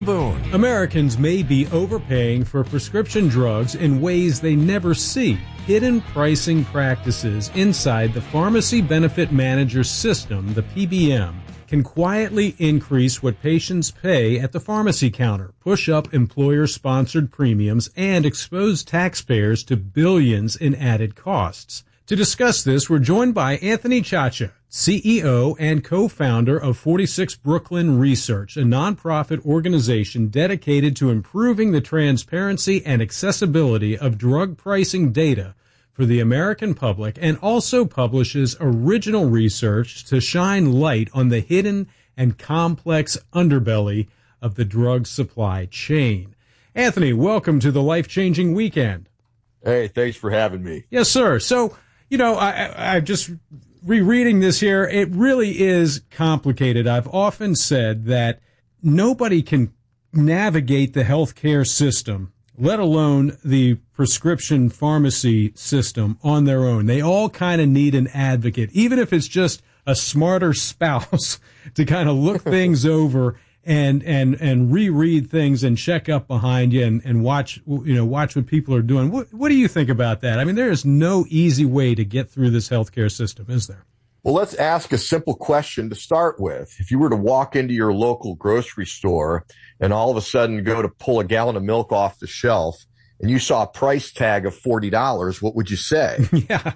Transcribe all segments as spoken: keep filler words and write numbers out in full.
Boone. Americans may be overpaying for prescription drugs in ways they never see. Hidden pricing practices inside the Pharmacy Benefit Manager system, the P B M, can quietly increase what patients pay at the pharmacy counter, push up employer-sponsored premiums, and expose taxpayers to billions in added costs. To discuss this, we're joined by Anthony Chacha, C E O and co-founder of forty-six Brooklyn Research, a nonprofit organization dedicated to improving the transparency and accessibility of drug pricing data for the American public, and also publishes original research to shine light on the hidden and complex underbelly of the drug supply chain. Anthony, welcome to the Life-Changing Weekend. Hey, thanks for having me. Yes, sir. So, you know, I, I just rereading this here, it really is complicated. I've often said that nobody can navigate the healthcare system, let alone the prescription pharmacy system, on their own. They all kind of need an advocate, even if it's just a smarter spouse to kind of look things over and and and reread things and check up behind you and, and watch you know watch what people are doing. What what do you think about that? I mean, there is no easy way to get through this healthcare system, is there? Well, let's ask a simple question to start with. If you were to walk into your local grocery store and all of a sudden go to pull a gallon of milk off the shelf and you saw a price tag of forty dollars, what would you say? Yeah.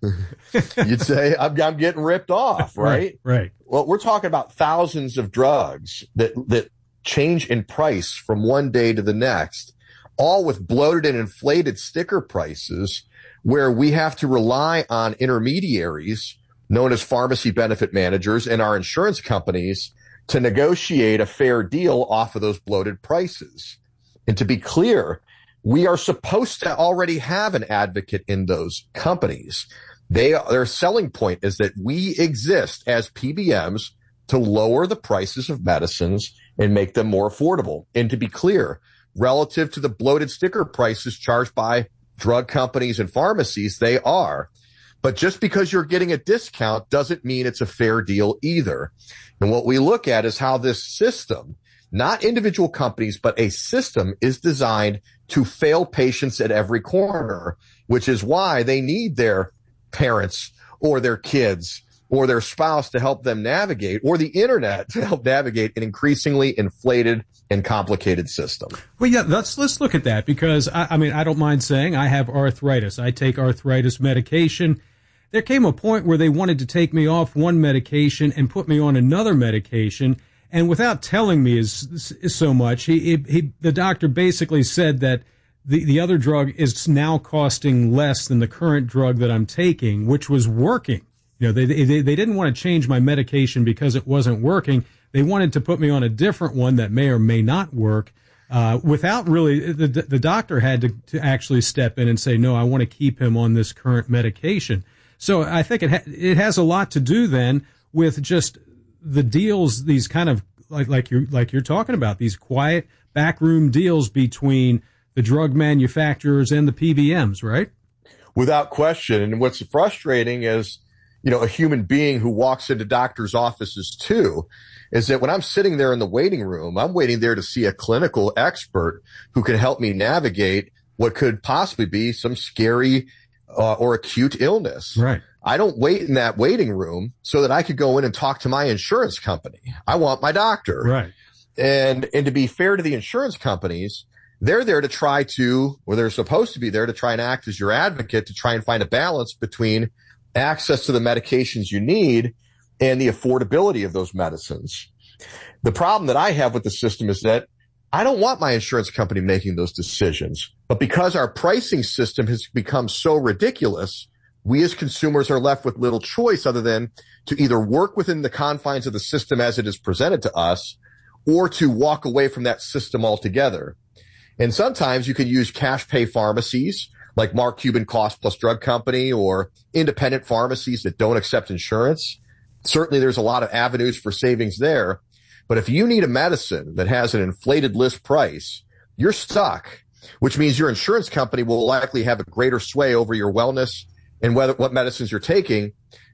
You'd say, I'm, I'm getting ripped off, right? Right, right. Well, we're talking about thousands of drugs that, that change in price from one day to the next, all with bloated and inflated sticker prices where we have to rely on intermediaries known as pharmacy benefit managers and our insurance companies to negotiate a fair deal off of those bloated prices. And to be clear, we are supposed to already have an advocate in those companies. They, their selling point is that we exist as P B Ms to lower the prices of medicines and make them more affordable. And to be clear, relative to the bloated sticker prices charged by drug companies and pharmacies, they are. But just because you're getting a discount doesn't mean it's a fair deal either. And what we look at is how this system, not individual companies, but a system, is designed to fail patients at every corner, which is why they need their parents or their kids or their spouse to help them navigate, or the internet to help navigate an increasingly inflated and complicated system. Well, yeah, let's let's look at that, because I, I mean, I don't mind saying I have arthritis. I take arthritis medication. There came a point where they wanted to take me off one medication and put me on another medication, and without telling me is, is so much, he, he the doctor basically said that the the other drug is now costing less than the current drug that I'm taking, which was working. You know, they they they didn't want to change my medication because it wasn't working. They wanted to put me on a different one that may or may not work. Uh, without really, the the doctor had to to actually step in and say, no, I want to keep him on this current medication. So I think it ha- it has a lot to do then with just the deals, these kind of like like you're like you're talking about, these quiet backroom deals between the drug manufacturers and the P B Ms, right? Without question. And what's frustrating is, you know, a human being who walks into doctors' offices too, is that when I'm sitting there in the waiting room, I'm waiting there to see a clinical expert who can help me navigate what could possibly be some scary uh, or acute illness. Right. I don't wait in that waiting room so that I could go in and talk to my insurance company. I want my doctor. Right. And, and to be fair to the insurance companies, they're there to try to, or they're supposed to be there to try and act as your advocate to try and find a balance between access to the medications you need and the affordability of those medicines. The problem that I have with the system is that I don't want my insurance company making those decisions. But because our pricing system has become so ridiculous, we as consumers are left with little choice other than to either work within the confines of the system as it is presented to us, or to walk away from that system altogether. And sometimes you can use cash pay pharmacies like Mark Cuban Cost Plus Drug Company, or independent pharmacies that don't accept insurance. Certainly there's a lot of avenues for savings there. But if you need a medicine that has an inflated list price, you're stuck, which means your insurance company will likely have a greater sway over your wellness and whether what medicines you're taking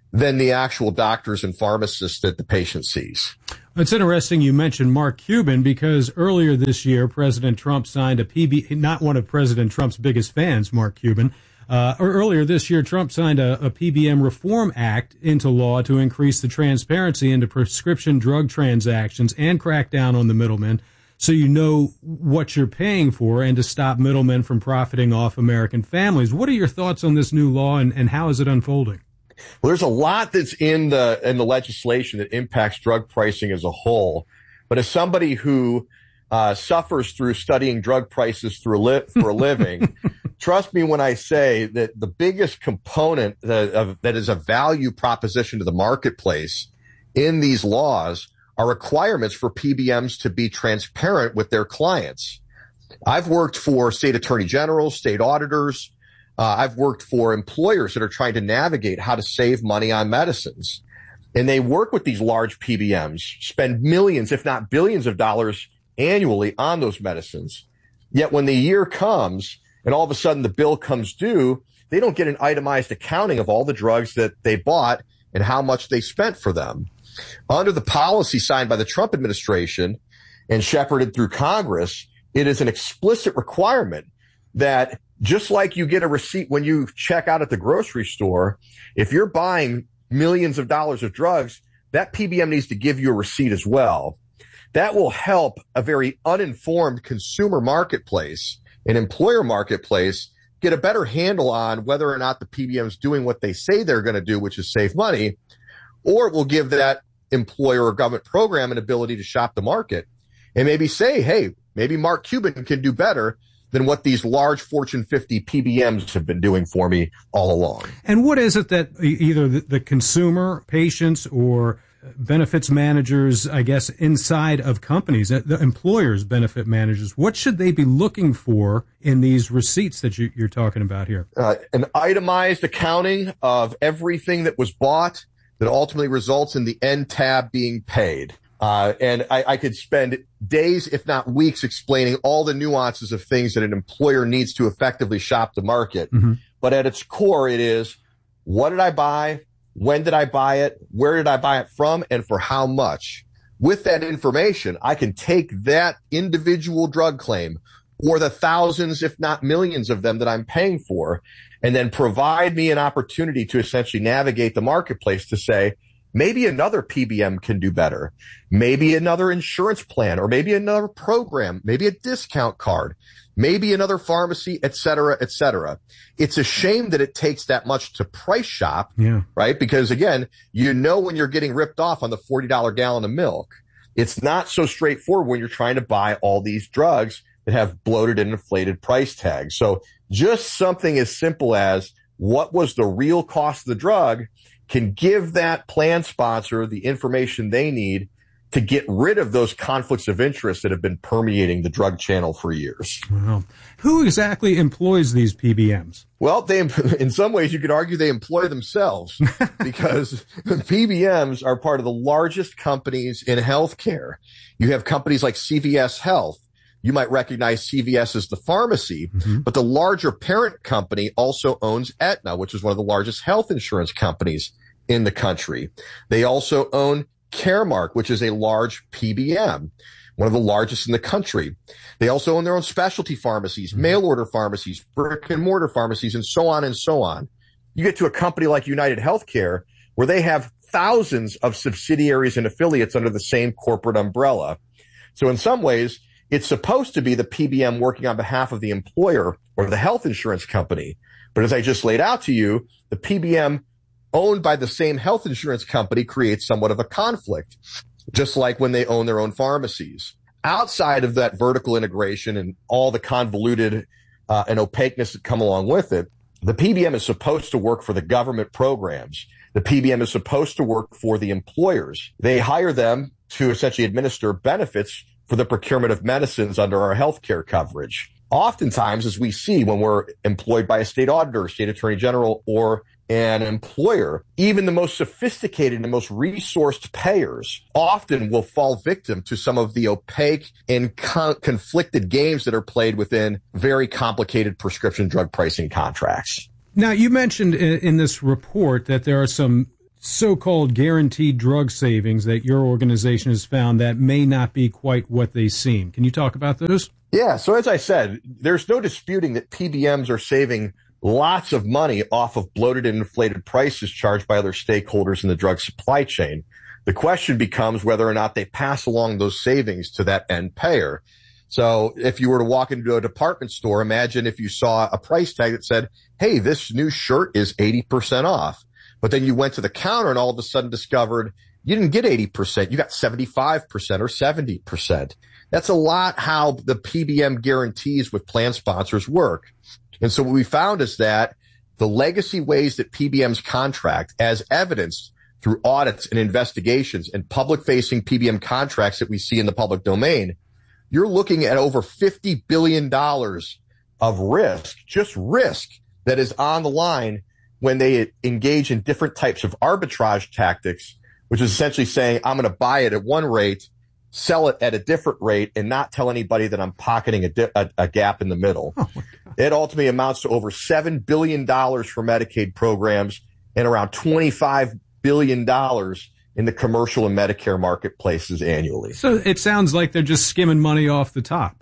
than the actual doctors and pharmacists that the patient sees. It's interesting you mentioned Mark Cuban, because earlier this year, President Trump signed a P B, not one of President Trump's biggest fans, Mark Cuban, uh, or earlier this year, Trump signed a, a P B M Reform Act into law to increase the transparency into prescription drug transactions and crack down on the middlemen, so you know what you're paying for, and to stop middlemen from profiting off American families. What are your thoughts on this new law, and, and how is it unfolding? Well, there's a lot that's in the in the legislation that impacts drug pricing as a whole. But as somebody who uh, suffers through studying drug prices through a li- for a living, trust me when I say that the biggest component that, of, that is a value proposition to the marketplace in these laws are requirements for P B Ms to be transparent with their clients. I've worked for state attorney generals, state auditors. Uh, I've worked for employers that are trying to navigate how to save money on medicines. And they work with these large P B Ms, spend millions, if not billions of dollars annually on those medicines. Yet when the year comes and all of a sudden the bill comes due, they don't get an itemized accounting of all the drugs that they bought and how much they spent for them. Under the policy signed by the Trump administration and shepherded through Congress, it is an explicit requirement that just like you get a receipt when you check out at the grocery store, if you're buying millions of dollars of drugs, that P B M needs to give you a receipt as well. That will help a very uninformed consumer marketplace, an employer marketplace, get a better handle on whether or not the P B M is doing what they say they're going to do, which is save money, or it will give that employer or government program an ability to shop the market and maybe say, hey, maybe Mark Cuban can do better than what these large Fortune fifty P B Ms have been doing for me all along. And what is it that either the consumer, patients, or benefits managers, I guess, inside of companies, the employers' benefit managers, what should they be looking for in these receipts that you, you're talking about here? Uh, an itemized accounting of everything that was bought that ultimately results in the end tab being paid. Uh, and I, I could spend days, if not weeks, explaining all the nuances of things that an employer needs to effectively shop the market. Mm-hmm. But at its core, it is, what did I buy? When did I buy it? Where did I buy it from? And for how much? With that information, I can take that individual drug claim or the thousands, if not millions of them that I'm paying for, and then provide me an opportunity to essentially navigate the marketplace to say, maybe another P B M can do better. Maybe another insurance plan, or maybe another program, maybe a discount card, maybe another pharmacy, et cetera, et cetera. It's a shame that it takes that much to price shop, yeah. right? Because again, you know when you're getting ripped off on the forty dollars gallon of milk. It's not so straightforward when you're trying to buy all these drugs that have bloated and inflated price tags. So just something as simple as what was the real cost of the drug can give that plan sponsor the information they need to get rid of those conflicts of interest that have been permeating the drug channel for years. Wow. Who exactly employs these P B Ms? Well, they, in some ways, you could argue they employ themselves because P B Ms are part of the largest companies in healthcare. You have companies like C V S Health. You might recognize C V S as the pharmacy, mm-hmm. but the larger parent company also owns Aetna, which is one of the largest health insurance companies in the country. They also own Caremark, which is a large P B M, one of the largest in the country. They also own their own specialty pharmacies, mm-hmm. mail order pharmacies, brick and mortar pharmacies, and so on and so on. You get to a company like United Healthcare, where they have thousands of subsidiaries and affiliates under the same corporate umbrella. So in some ways, it's supposed to be the P B M working on behalf of the employer or the health insurance company. But as I just laid out to you, the P B M owned by the same health insurance company creates somewhat of a conflict, just like when they own their own pharmacies. Outside of that vertical integration and all the convoluted uh, and opaqueness that come along with it, the P B M is supposed to work for the government programs. The P B M is supposed to work for the employers. They hire them to essentially administer benefits for the procurement of medicines under our healthcare coverage. Oftentimes, as we see when we're employed by a state auditor, state attorney general, or an employer, even the most sophisticated and most resourced payers often will fall victim to some of the opaque and con- conflicted games that are played within very complicated prescription drug pricing contracts. Now, you mentioned in, in this report that there are some so-called guaranteed drug savings that your organization has found that may not be quite what they seem. Can you talk about those? Yeah. So as I said, there's no disputing that P B Ms are saving lots of money off of bloated and inflated prices charged by other stakeholders in the drug supply chain. The question becomes whether or not they pass along those savings to that end payer. So if you were to walk into a department store, imagine if you saw a price tag that said, hey, this new shirt is eighty percent off. But then you went to the counter and all of a sudden discovered you didn't get eighty percent. You got seventy-five percent or seventy percent. That's a lot how the P B M guarantees with plan sponsors work. And so what we found is that the legacy ways that P B Ms contract, as evidenced through audits and investigations and public-facing P B M contracts that we see in the public domain, you're looking at over fifty billion dollars of risk, just risk that is on the line when they engage in different types of arbitrage tactics, which is essentially saying, I'm going to buy it at one rate, sell it at a different rate, and not tell anybody that I'm pocketing a, di- a, a gap in the middle. Oh it ultimately amounts to over seven billion dollars for Medicaid programs and around twenty-five billion dollars in the commercial and Medicare marketplaces annually. So it sounds like they're just skimming money off the top.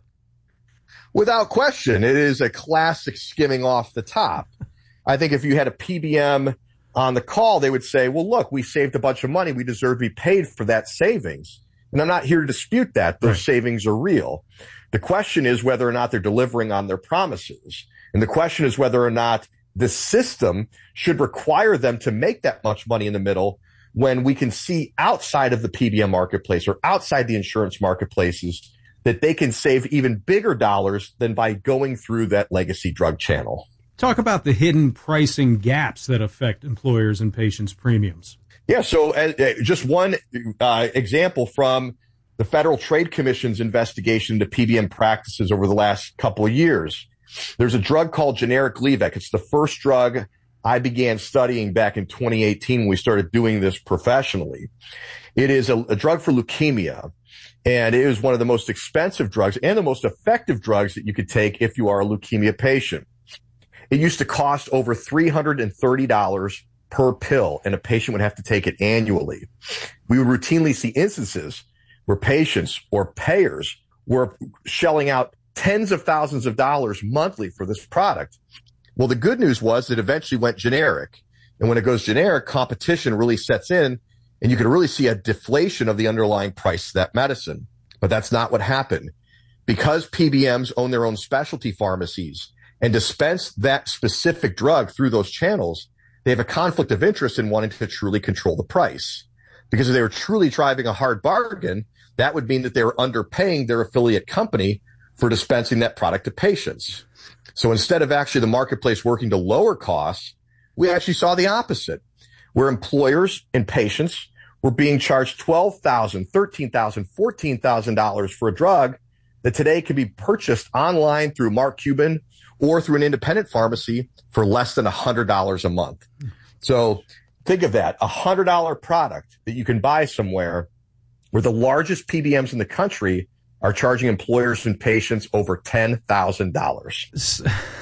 Without question, it is a classic skimming off the top. I think if you had a P B M on the call, they would say, well, look, we saved a bunch of money. We deserve to be paid for that savings. And I'm not here to dispute that. Those right. savings are real. The question is whether or not they're delivering on their promises. And the question is whether or not the system should require them to make that much money in the middle when we can see outside of the P B M marketplace or outside the insurance marketplaces that they can save even bigger dollars than by going through that legacy drug channel. Talk about the hidden pricing gaps that affect employers and patients' premiums. Yeah, so uh, just one uh, example from the Federal Trade Commission's investigation into P B M practices over the last couple of years. There's a drug called generic Gleevec. It's the first drug I began studying back in twenty eighteen when we started doing this professionally. It is a, a drug for leukemia, and it is one of the most expensive drugs and the most effective drugs that you could take if you are a leukemia patient. It used to cost over three hundred thirty dollars per pill, and a patient would have to take it annually. We would routinely see instances where patients or payers were shelling out tens of thousands of dollars monthly for this product. Well, the good news was it eventually went generic. And when it goes generic, competition really sets in, and you can really see a deflation of the underlying price of that medicine. But that's not what happened. Because P B Ms own their own specialty pharmacies and dispense that specific drug through those channels, they have a conflict of interest in wanting to truly control the price. Because if they were truly driving a hard bargain, that would mean that they were underpaying their affiliate company for dispensing that product to patients. So instead of actually the marketplace working to lower costs, we actually saw the opposite, where employers and patients were being charged twelve thousand dollars, thirteen thousand dollars, fourteen thousand dollars for a drug that today can be purchased online through Mark Cuban or through an independent pharmacy for less than one hundred dollars a month. So think of that, a one hundred dollars product that you can buy somewhere where the largest P B Ms in the country are charging employers and patients over ten thousand dollars.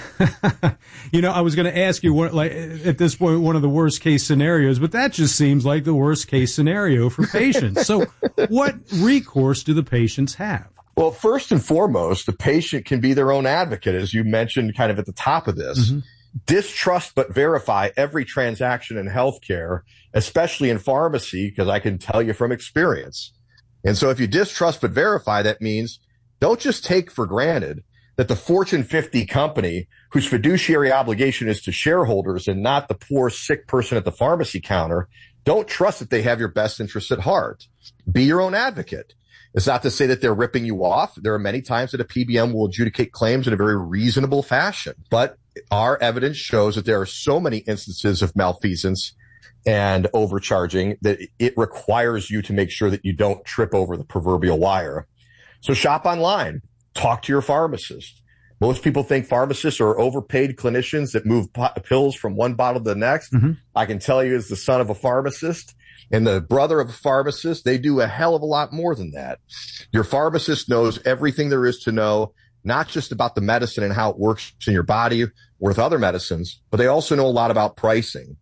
You know, I was going to ask you, what, like, at this point, one of the worst case scenarios, but that just seems like the worst case scenario for patients. So what recourse do the patients have? Well, first and foremost, the patient can be their own advocate, as you mentioned kind of at the top of this. Mm-hmm. Distrust but verify every transaction in healthcare, especially in pharmacy, because I can tell you from experience. And so if you distrust but verify, that means don't just take for granted that the Fortune fifty company whose fiduciary obligation is to shareholders and not the poor sick person at the pharmacy counter, don't trust that they have your best interests at heart. Be your own advocate. It's not to say that they're ripping you off. There are many times that a P B M will adjudicate claims in a very reasonable fashion, but our evidence shows that there are so many instances of malfeasance and overcharging that it requires you to make sure that you don't trip over the proverbial wire. So shop online. Talk to your pharmacist. Most people think pharmacists are overpaid clinicians that move p- pills from one bottle to the next. Mm-hmm. I can tell you, as the son of a pharmacist and the brother of a pharmacist, they do a hell of a lot more than that. Your pharmacist knows everything there is to know, not just about the medicine and how it works in your body or with other medicines, but they also know a lot about pricing.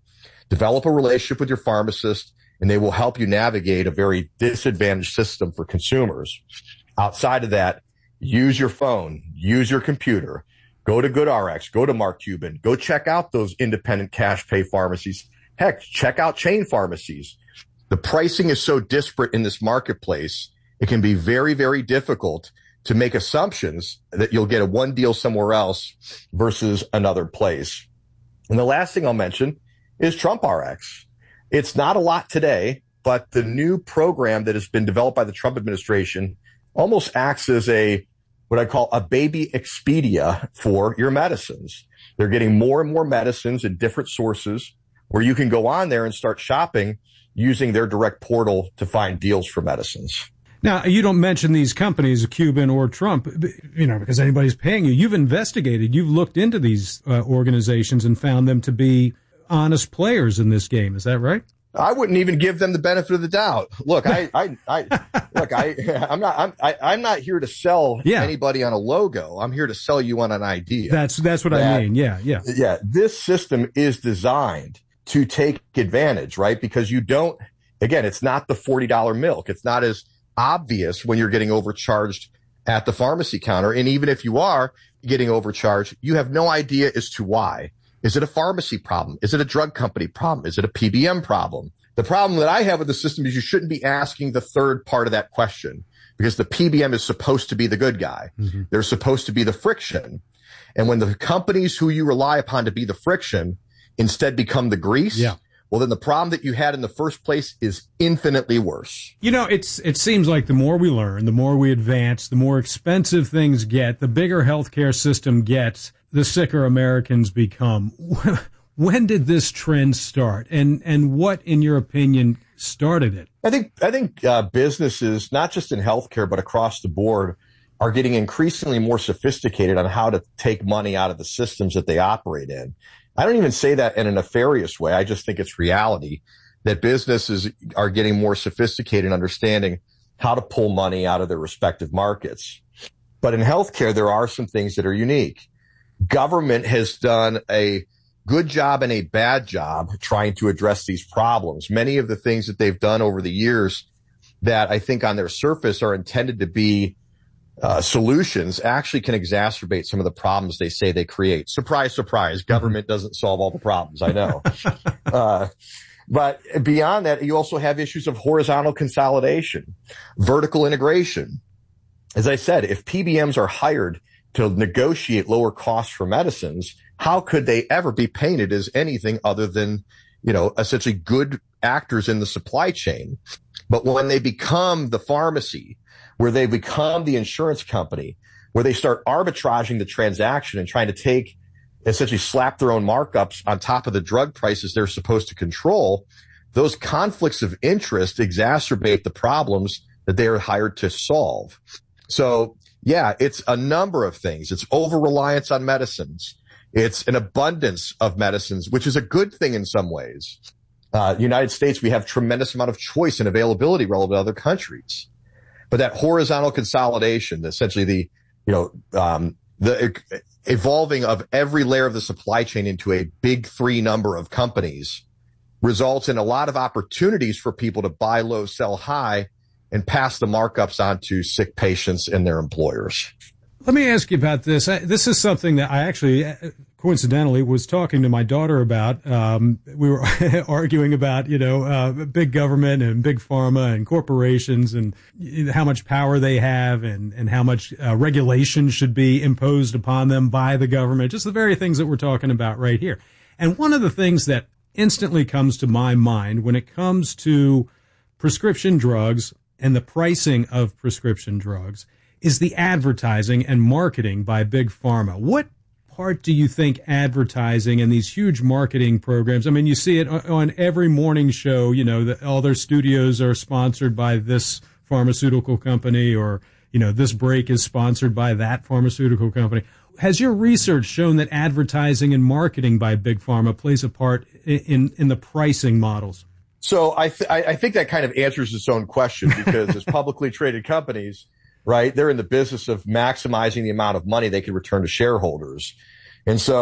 develop a relationship with your pharmacist, and they will help you navigate a very disadvantaged system for consumers. Outside of that, use your phone, use your computer, go to GoodRx, go to Mark Cuban, go check out those independent cash pay pharmacies. Heck, check out chain pharmacies. The pricing is so disparate in this marketplace, it can be very, very difficult to make assumptions that you'll get a one deal somewhere else versus another place. And the last thing I'll mention is TrumpRx. It's not a lot today, but the new program that has been developed by the Trump administration almost acts as a, what I call a baby Expedia for your medicines. They're getting more and more medicines in different sources where you can go on there and start shopping using their direct portal to find deals for medicines. Now, you don't mention these companies, Cuban or Trump, you know, because anybody's paying you. You've investigated, you've looked into these uh, organizations and found them to be honest players in this game. Is that right? I wouldn't even give them the benefit of the doubt. Look, I, I, I look, I, I'm not, I'm, I, I'm not here to sell yeah. anybody on a logo. I'm here to sell you on an idea. That's, that's what that, I mean. Yeah. Yeah. Yeah. This system is designed to take advantage, right? Because you don't, again, it's not the forty dollar milk. It's not as obvious when you're getting overcharged at the pharmacy counter. And even if you are getting overcharged, you have no idea as to why. Is it a pharmacy problem? Is it a drug company problem? Is it a P B M problem? The problem that I have with the system is you shouldn't be asking the third part of that question, because the P B M is supposed to be the good guy. Mm-hmm. They're supposed to be the friction. And when the companies who you rely upon to be the friction instead become the grease, yeah. well, then the problem that you had in the first place is infinitely worse. You know, it's it seems like the more we learn, the more we advance, the more expensive things get, the bigger healthcare system gets, the sicker Americans become. When did this trend start, and and what, in your opinion, started it? I think I think uh, businesses, not just in healthcare but across the board, are getting increasingly more sophisticated on how to take money out of the systems that they operate in. I don't even say that in a nefarious way. I just think it's reality that businesses are getting more sophisticated in understanding how to pull money out of their respective markets. But in healthcare, there are some things that are unique. Government has done a good job and a bad job trying to address these problems. Many of the things that they've done over the years that I think on their surface are intended to be uh, solutions actually can exacerbate some of the problems they say they create. Surprise, surprise. Government doesn't solve all the problems. I know. uh, but beyond that, you also have issues of horizontal consolidation, vertical integration. As I said, if P B Ms are hired to negotiate lower costs for medicines, how could they ever be painted as anything other than, you know, essentially good actors in the supply chain? But when they become the pharmacy, where they become the insurance company, where they start arbitraging the transaction and trying to take, essentially slap their own markups on top of the drug prices they're supposed to control, those conflicts of interest exacerbate the problems that they are hired to solve. So, yeah, it's a number of things. It's over-reliance on medicines. It's an abundance of medicines, which is a good thing in some ways. Uh, United States, we have tremendous amount of choice and availability relative to other countries. But that horizontal consolidation, essentially the, you know, um, the evolving of every layer of the supply chain into a big three number of companies, results in a lot of opportunities for people to buy low, sell high, and pass the markups on to sick patients and their employers. Let me ask you about this. I, this is something that I actually, coincidentally, was talking to my daughter about. Um, we were arguing about, you know, uh, big government and big pharma and corporations and how much power they have and, and how much uh, regulation should be imposed upon them by the government, just the very things that we're talking about right here. And one of the things that instantly comes to my mind when it comes to prescription drugs and the pricing of prescription drugs is the advertising and marketing by big pharma. What part do you think advertising and these huge marketing programs, I mean, you see it on every morning show, you know, that all their studios are sponsored by this pharmaceutical company, or, you know, this break is sponsored by that pharmaceutical company. Has your research shown that advertising and marketing by big pharma plays a part in, in the pricing models? So I, th- I think that kind of answers its own question, because as publicly traded companies, right, they're in the business of maximizing the amount of money they can return to shareholders. And so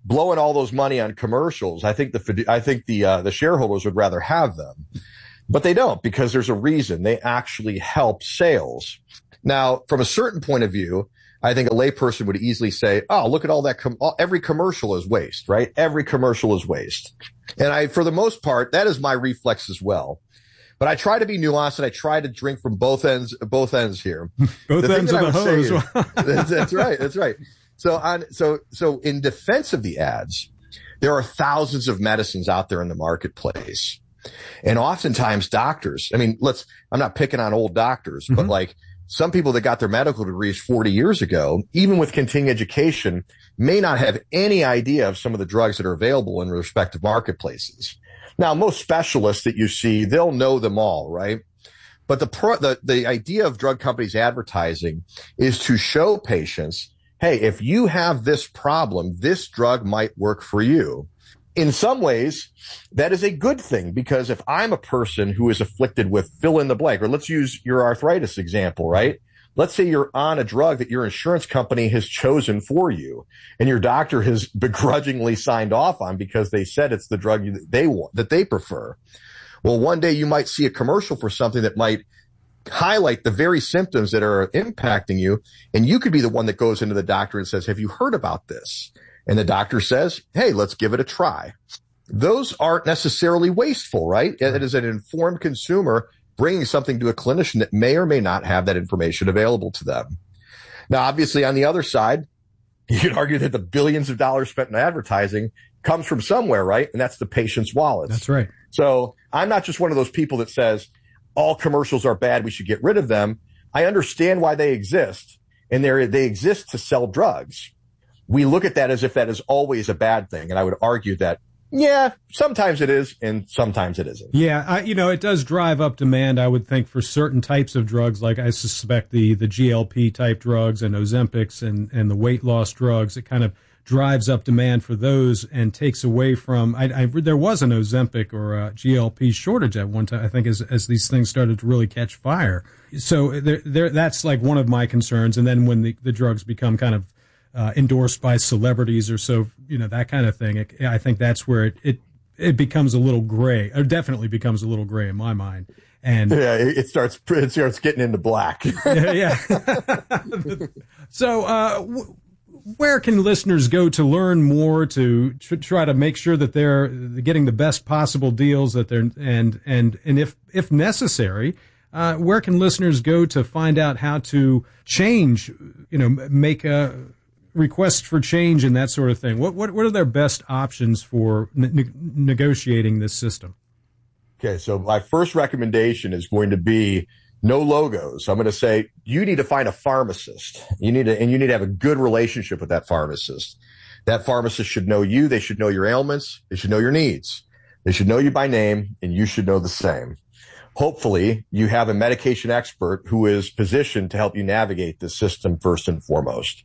blowing all those money on commercials. I think the I think the uh, the shareholders would rather have them, but they don't, because there's a reason. They actually help sales. Now, from a certain point of view, I think a layperson would easily say, "Oh, look at all that! Com- all, every commercial is waste, right? Every commercial is waste." And I, for the most part, that is my reflex as well. But I try to be nuanced, and I try to drink from both ends, both ends here. Both the ends of the hose. Is, that's, that's right. That's right. So on, so, so in defense of the ads, there are thousands of medicines out there in the marketplace. And oftentimes doctors, I mean, let's, I'm not picking on old doctors, mm-hmm. but like some people that got their medical degrees forty years ago, even with continuing education, may not have any idea of some of the drugs that are available in respective marketplaces. Now, most specialists that you see, they'll know them all, right? But the, pro, the the idea of drug companies advertising is to show patients, hey, if you have this problem, this drug might work for you. In some ways, that is a good thing, because if I'm a person who is afflicted with fill in the blank, or let's use your arthritis example, right? Let's say you're on a drug that your insurance company has chosen for you, and your doctor has begrudgingly signed off on because they said it's the drug that they want, that they prefer. Well, one day you might see a commercial for something that might highlight the very symptoms that are impacting you, and you could be the one that goes into the doctor and says, "Have you heard about this?" And the doctor says, "Hey, let's give it a try." Those aren't necessarily wasteful, right? It is an informed consumer bringing something to a clinician that may or may not have that information available to them. Now, obviously, on the other side, you could argue that the billions of dollars spent in advertising comes from somewhere, right? And that's the patient's wallets. That's right. So I'm not just one of those people that says all commercials are bad, we should get rid of them. I understand why they exist, and they they exist to sell drugs. We look at that as if that is always a bad thing, and I would argue that, yeah, sometimes it is, and sometimes it isn't. Yeah, I, you know, it does drive up demand, I would think, for certain types of drugs, like I suspect the, the G L P type drugs and Ozempics and, and the weight loss drugs. It kind of drives up demand for those and takes away from, I, I, there was an Ozempic or a G L P shortage at one time, I think, as, as these things started to really catch fire. So there, there, that's like one of my concerns. And then when the, the drugs become kind of Uh, endorsed by celebrities or so, you know, that kind of thing. It, I think that's where it, it it becomes a little gray, or definitely becomes a little gray in my mind. And yeah, it starts it starts getting into black. yeah. yeah. So, uh, w- where can listeners go to learn more, to tr- try to make sure that they're getting the best possible deals, that they're and and and if if necessary, uh, where can listeners go to find out how to change, you know, make a requests for change and that sort of thing? What what what are their best options for ne- negotiating this system? Okay, so my first recommendation is going to be no logos. I'm going to say you need to find a pharmacist. You need to, and you need to have a good relationship with that pharmacist. That pharmacist should know you. They should know your ailments. They should know your needs. They should know you by name, and you should know the same. Hopefully, you have a medication expert who is positioned to help you navigate this system first and foremost.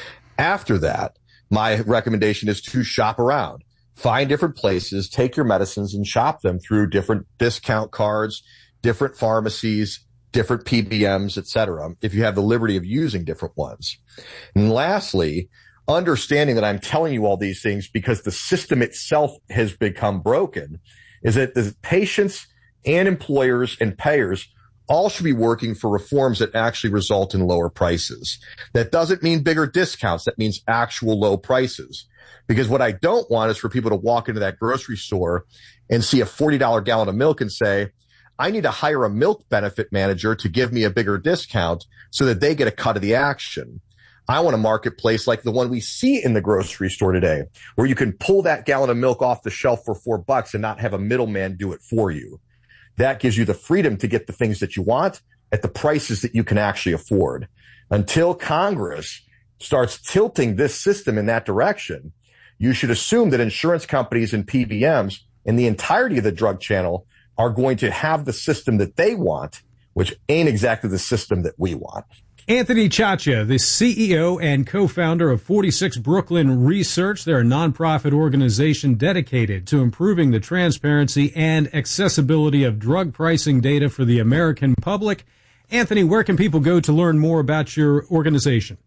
After that, my recommendation is to shop around. Find different places, take your medicines and shop them through different discount cards, different pharmacies, different P B Ms, et cetera, if you have the liberty of using different ones. And lastly, understanding that I'm telling you all these things because the system itself has become broken, is that the patients and employers and payers all should be working for reforms that actually result in lower prices. That doesn't mean bigger discounts. That means actual low prices. Because what I don't want is for people to walk into that grocery store and see a forty dollars gallon of milk and say, I need to hire a milk benefit manager to give me a bigger discount so that they get a cut of the action. I want a marketplace like the one we see in the grocery store today, where you can pull that gallon of milk off the shelf for four bucks and not have a middleman do it for you. That gives you the freedom to get the things that you want at the prices that you can actually afford. Until Congress starts tilting this system in that direction, you should assume that insurance companies and P B Ms and the entirety of the drug channel are going to have the system that they want, which ain't exactly the system that we want. Anthony Ciaccia, the C E O and co-founder of forty-six Brooklyn Research. They're a nonprofit organization dedicated to improving the transparency and accessibility of drug pricing data for the American public. Anthony, where can people go to learn more about your organization?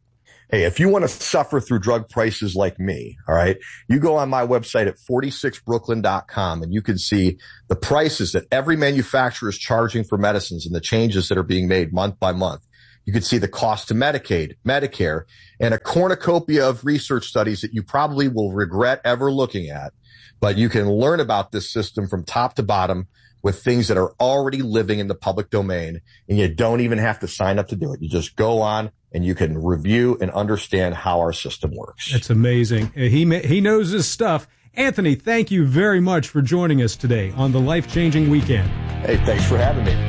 Hey, if you want to suffer through drug prices like me, all right, you go on my website at forty-six brooklyn dot com and you can see the prices that every manufacturer is charging for medicines and the changes that are being made month by month. You can see the cost to Medicaid, Medicare, and a cornucopia of research studies that you probably will regret ever looking at. But you can learn about this system from top to bottom with things that are already living in the public domain, and you don't even have to sign up to do it. You just go on and you can review and understand how our system works. It's amazing. He he knows his stuff. Anthony, thank you very much for joining us today on the Life-Changing Weekend. Hey, thanks for having me.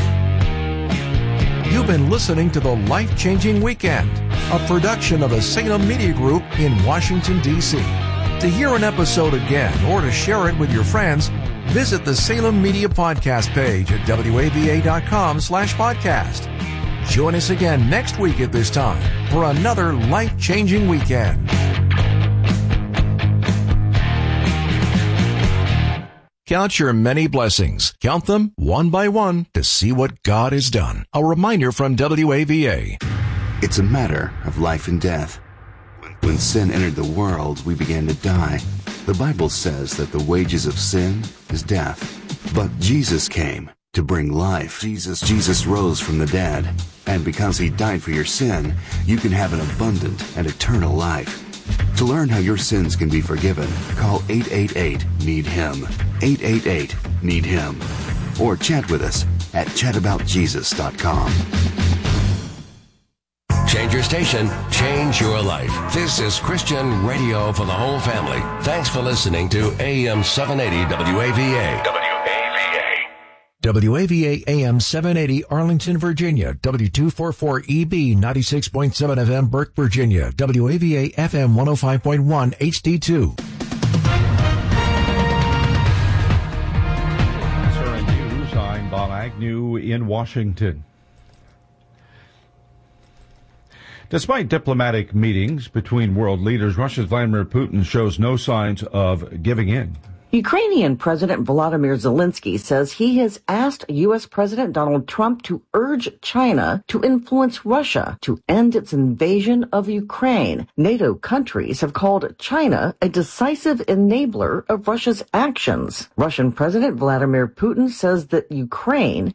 You've been listening to the Life-Changing Weekend, a production of the Salem Media Group in Washington, D C To hear an episode again or to share it with your friends, visit the Salem Media Podcast page at W A V A dot com slash podcast. Join us again next week at this time for another life-changing weekend. Count your many blessings. Count them one by one to see what God has done. A reminder from W A V A. It's a matter of life and death. When sin entered the world, we began to die. The Bible says that the wages of sin is death. But Jesus came to bring life. Jesus, Jesus rose from the dead. And because he died for your sin, you can have an abundant and eternal life. To learn how your sins can be forgiven, call eight eight eight, need him. eight eight eight, need him. Or chat with us at chat about jesus dot com. Change your station, change your life. This is Christian radio for the whole family. Thanks for listening to A M seven eighty W A V A. W A V A. W A V A A M seven eighty Arlington, Virginia. W two forty-four E B ninety-six point seven F M Burke, Virginia. W A V A F M one oh five point one H D two. S R N News, I'm Bob Agnew in Washington. Despite diplomatic meetings between world leaders, Russia's Vladimir Putin shows no signs of giving in. Ukrainian President Volodymyr Zelensky says he has asked U S. President Donald Trump to urge China to influence Russia to end its invasion of Ukraine. NATO countries have called China a decisive enabler of Russia's actions. Russian President Vladimir Putin says that Ukraine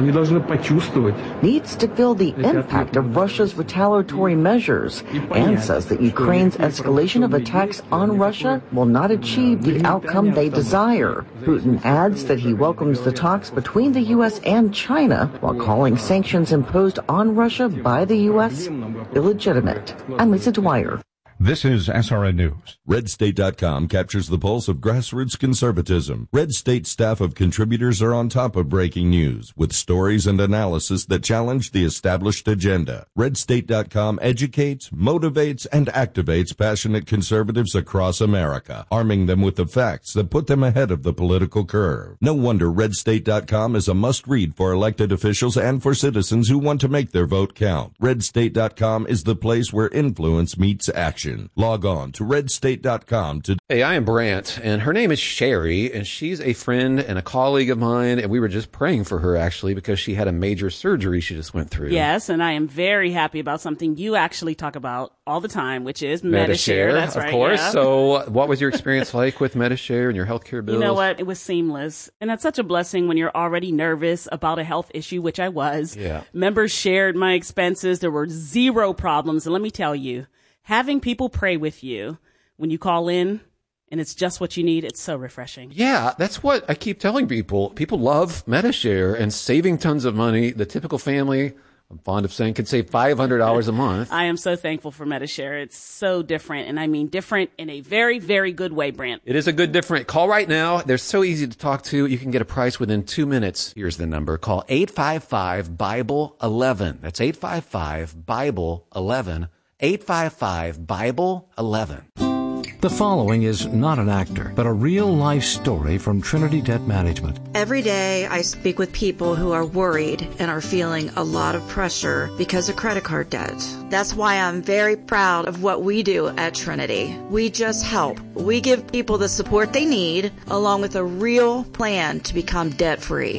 needs to feel the impact of Russia's retaliatory measures and says that Ukraine's escalation of attacks on Russia will not achieve the outcome they desire. Putin adds that he welcomes the talks between the U S and China while calling sanctions imposed on Russia by the U S illegitimate. I'm Lisa Dwyer. This is S R N News. Red State dot com captures the pulse of grassroots conservatism. Red State staff of contributors are on top of breaking news with stories and analysis that challenge the established agenda. Red State dot com educates, motivates, and activates passionate conservatives across America, arming them with the facts that put them ahead of the political curve. No wonder Red State dot com is a must-read for elected officials and for citizens who want to make their vote count. Red State dot com is the place where influence meets action. Log on to Red State dot com to... Hey, I am Brant, and her name is Sherry, and she's a friend and a colleague of mine, and we were just praying for her, actually, because she had a major surgery she just went through. Yes, and I am very happy about something you actually talk about all the time, which is Medi-Share. That's right, of course. Yeah. So what was your experience like with Medi-Share and your healthcare bills? You know what? It was seamless, and that's such a blessing when you're already nervous about a health issue, which I was. Yeah. Members shared my expenses. There were zero problems, and let me tell you, having people pray with you when you call in and it's just what you need, it's so refreshing. Yeah, that's what I keep telling people. People love Medi-Share and saving tons of money. The typical family, I'm fond of saying, can save five hundred dollars a month. I am so thankful for Medi-Share. It's so different, and I mean different in a very, very good way, Brant. It is a good different. Call right now. They're so easy to talk to. You can get a price within two minutes. Here's the number. Call eight five five, Bible eleven. That's eight five five, Bible eleven. eight five five, Bible eleven. The following is not an actor, but a real-life story from Trinity Debt Management. Every day I speak with people who are worried and are feeling a lot of pressure because of credit card debt. That's why I'm very proud of what we do at Trinity. We just help. We give people the support they need, along with a real plan to become debt-free.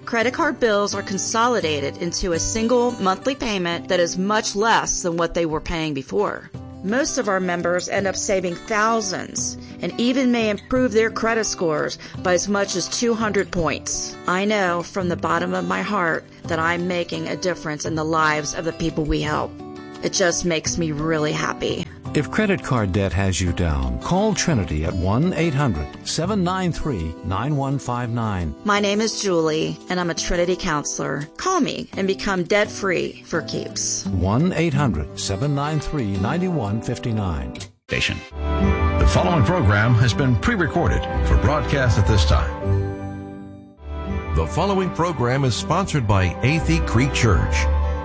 Credit card bills are consolidated into a single monthly payment that is much less than what they were paying before. Most of our members end up saving thousands and even may improve their credit scores by as much as two hundred points. I know from the bottom of my heart that I'm making a difference in the lives of the people we help. It just makes me really happy. If credit card debt has you down, call Trinity at one eight hundred seven nine three nine one five nine. My name is Julie, and I'm a Trinity counselor. Call me and become debt-free for keeps. one eight hundred seven nine three nine one five nine. Station. The following program has been pre-recorded for broadcast at this time. The following program is sponsored by Athey Creek Church.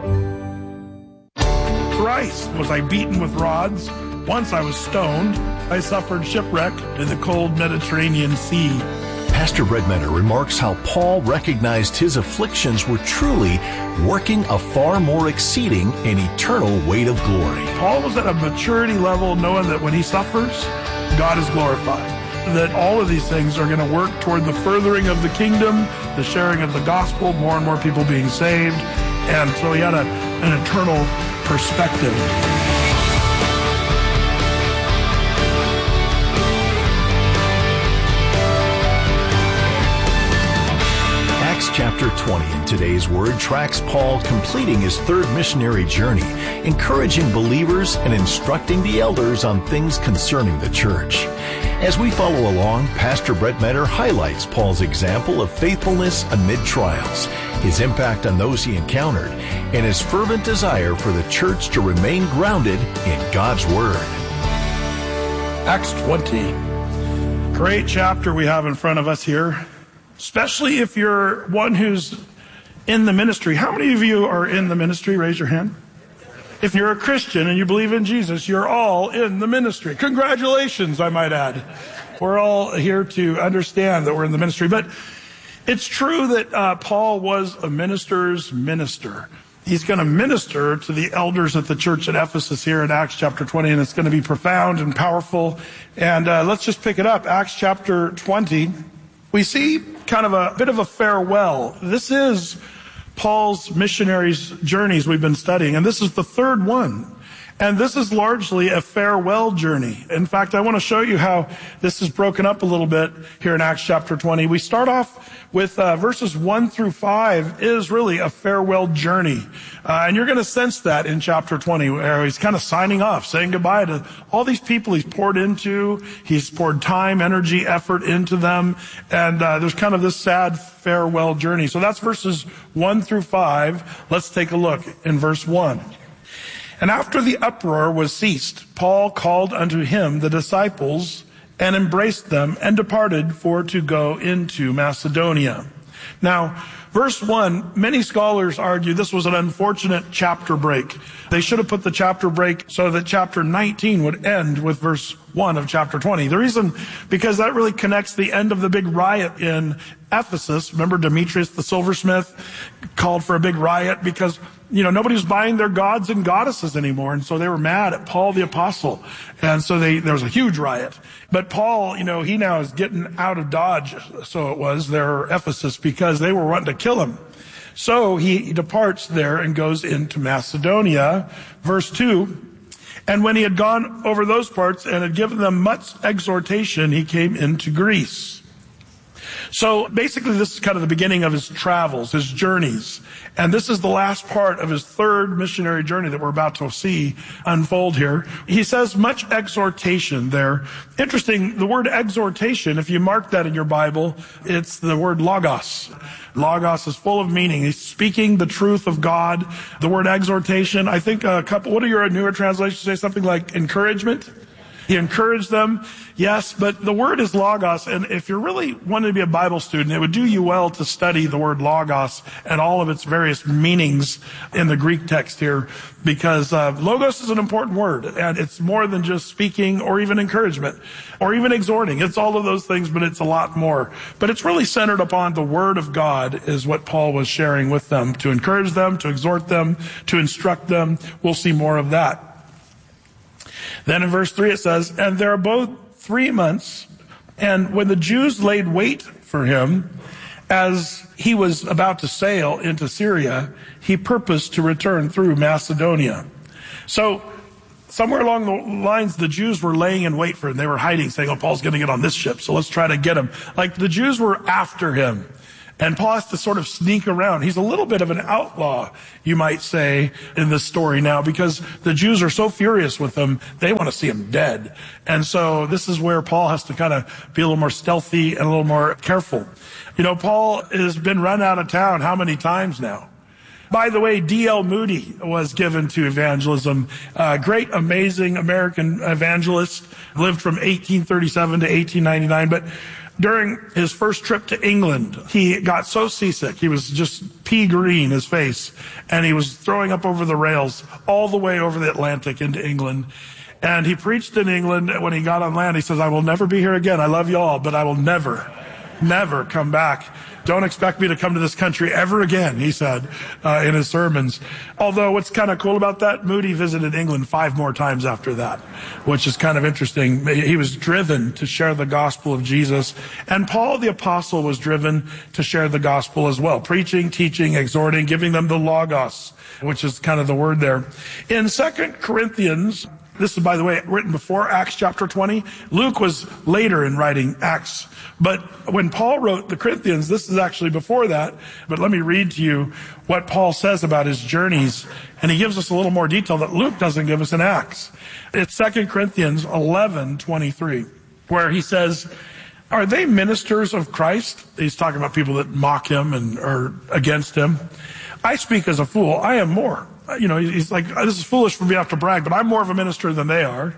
Thrice was I beaten with rods. Once I was stoned. I suffered shipwreck in the cold Mediterranean Sea. Pastor Brett Menner remarks how Paul recognized his afflictions were truly working a far more exceeding and eternal weight of glory. Paul was at a maturity level knowing that when he suffers, God is glorified. That all of these things are going to work toward the furthering of the kingdom, the sharing of the gospel, more and more people being saved. And so he had a, an eternal perspective. Acts chapter twenty in today's Word tracks Paul completing his third missionary journey, encouraging believers and instructing the elders on things concerning the church. As we follow along, Pastor Brett Menner highlights Paul's example of faithfulness amid trials, his impact on those he encountered, and his fervent desire for the church to remain grounded in God's Word. Acts twenty. Great chapter we have in front of us here, especially if you're one who's in the ministry. How many of you are in the ministry? Raise your hand. If you're a Christian and you believe in Jesus, you're all in the ministry. Congratulations, I might add. We're all here to understand that we're in the ministry. But it's true that uh, Paul was a minister's minister. He's going to minister to the elders at the church at Ephesus here in Acts chapter twenty, and it's going to be profound and powerful. And uh, let's just pick it up. Acts chapter twenty. We see kind of a bit of a farewell. This is Paul's missionaries' journeys we've been studying, and this is the third one. And this is largely a farewell journey. In fact, I want to show you how this is broken up a little bit here in Acts chapter twenty. We start off with uh, verses one through five is really a farewell journey. Uh, and you're going to sense that in chapter twenty, where he's kind of signing off, saying goodbye to all these people he's poured into. He's poured time, energy, effort into them. And uh, there's kind of this sad farewell journey. So that's verses one through five. Let's take a look in verse one. And after the uproar was ceased, Paul called unto him the disciples and embraced them and departed for to go into Macedonia. Now, verse one, many scholars argue this was an unfortunate chapter break. They should have put the chapter break so that chapter nineteen would end with verse one of chapter twenty. The reason, because that really connects the end of the big riot in Ephesus. Remember Demetrius the silversmith called for a big riot because, you know, nobody was buying their gods and goddesses anymore. And so they were mad at Paul the apostle. And so they, there was a huge riot. But Paul, you know, he now is getting out of Dodge, so it was, there, Ephesus, because they were wanting to kill him. So he departs there and goes into Macedonia. Verse two, and when he had gone over those parts and had given them much exhortation, he came into Greece. So basically this is kind of the beginning of his travels, his journeys. And this is the last part of his third missionary journey that we're about to see unfold here. He says much exhortation there. Interesting, the word exhortation, if you mark that in your Bible, it's the word logos. Logos is full of meaning. He's speaking the truth of God. The word exhortation, I think a couple, what are your newer translations say? Something like encouragement? He encouraged them, yes, but the word is logos, and if you're really wanting to be a Bible student, it would do you well to study the word logos and all of its various meanings in the Greek text here, because uh, logos is an important word, and it's more than just speaking or even encouragement or even exhorting. It's all of those things, but it's a lot more. But it's really centered upon the word of God is what Paul was sharing with them, to encourage them, to exhort them, to instruct them. We'll see more of that. Then in verse three it says, and there abode three months, and when the Jews laid wait for him, as he was about to sail into Syria, he purposed to return through Macedonia. So somewhere along the lines, the Jews were laying in wait for him. They were hiding, saying, oh, Paul's going to get on this ship, so let's try to get him. Like, the Jews were after him. And Paul has to sort of sneak around. He's a little bit of an outlaw, you might say, in this story now, because the Jews are so furious with him, they want to see him dead. And so this is where Paul has to kind of be a little more stealthy and a little more careful. You know, Paul has been run out of town how many times now? By the way, D L Moody was given to evangelism. Uh, great, amazing American evangelist, lived from eighteen thirty-seven to eighteen ninety-nine. But during his first trip to England, he got so seasick, he was just pea green, his face, and he was throwing up over the rails all the way over the Atlantic into England. And he preached in England. When he got on land, he says, I will never be here again. I love you all, but I will never, never come back. Don't expect me to come to this country ever again, he said uh, in his sermons. Although what's kind of cool about that, Moody visited England five more times after that, which is kind of interesting. He was driven to share the gospel of Jesus. And Paul the apostle was driven to share the gospel as well, preaching, teaching, exhorting, giving them the logos, which is kind of the word there. In Second Corinthians, this is, by the way, written before Acts chapter twenty. Luke was later in writing Acts. But when Paul wrote the Corinthians, this is actually before that. But let me read to you what Paul says about his journeys. And he gives us a little more detail that Luke doesn't give us in Acts. It's Second Corinthians eleven twenty-three, where he says, are they ministers of Christ? He's talking about people that mock him and are against him. I speak as a fool. I am more. You know, he's like, this is foolish for me to have to brag, but I'm more of a minister than they are.